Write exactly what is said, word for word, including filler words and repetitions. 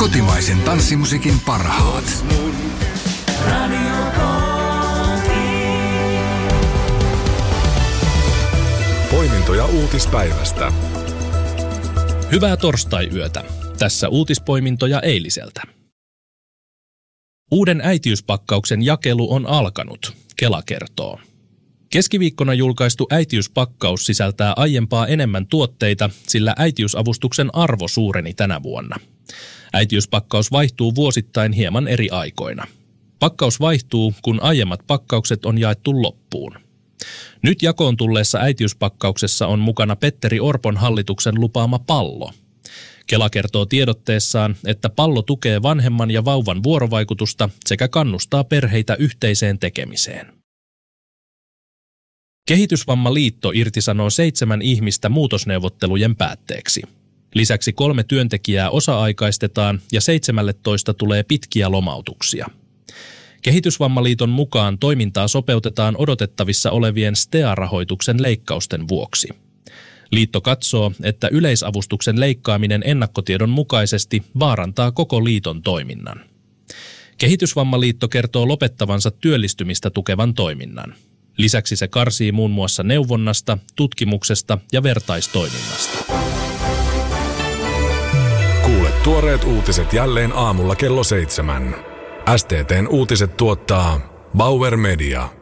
Kotimaisen tanssimusiikin parhaat. Poimintoja uutispäivästä. Hyvää torstai-yötä. Tässä uutispoimintoja eiliseltä. Uuden äitiyspakkauksen jakelu on alkanut, Kela kertoo. Keskiviikkona julkaistu äitiyspakkaus sisältää aiempaa enemmän tuotteita, sillä äitiysavustuksen arvo suureni tänä vuonna. Äitiyspakkaus vaihtuu vuosittain hieman eri aikoina. Pakkaus vaihtuu, kun aiemmat pakkaukset on jaettu loppuun. Nyt jakoon tulleessa äitiyspakkauksessa on mukana Petteri Orpon hallituksen lupaama pallo. Kela kertoo tiedotteessaan, että pallo tukee vanhemman ja vauvan vuorovaikutusta sekä kannustaa perheitä yhteiseen tekemiseen. Kehitysvammaliitto irtisanoo seitsemän ihmistä muutosneuvottelujen päätteeksi. Lisäksi kolme työntekijää osa-aikaistetaan ja seitsemälletoista tulee pitkiä lomautuksia. Kehitysvammaliiton mukaan toimintaa sopeutetaan odotettavissa olevien S T E A-rahoituksen leikkausten vuoksi. Liitto katsoo, että yleisavustuksen leikkaaminen ennakkotiedon mukaisesti vaarantaa koko liiton toiminnan. Kehitysvammaliitto kertoo lopettavansa työllistymistä tukevan toiminnan. Lisäksi se karsii muun muassa neuvonnasta, tutkimuksesta ja vertaistoiminnasta. Kuule tuoreet uutiset jälleen aamulla kello seitsemän. S T T:n uutiset tuottaa Bauer Media.